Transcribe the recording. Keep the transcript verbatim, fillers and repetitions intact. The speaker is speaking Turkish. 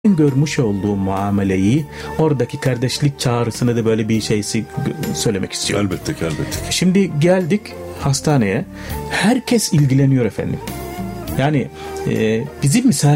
görmüş olduğum muameleyi, oradaki kardeşlik çağrısını da böyle bir şeysi söylemek istiyorum. Elbette, elbette. Şimdi geldik hastaneye. Herkes ilgileniyor efendim. Yani e, bizim misafir